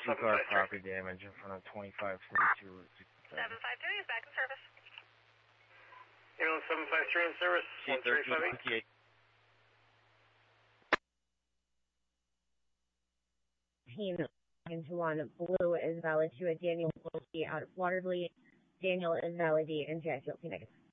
two-car property damage in front of 2542 Route 67. 753 is back in service. Ambulance 753 in service. C1358. Into one blue is valid to a Daniel Wilkie out of Waterley. Daniel is valid and Jack Wilkie negative.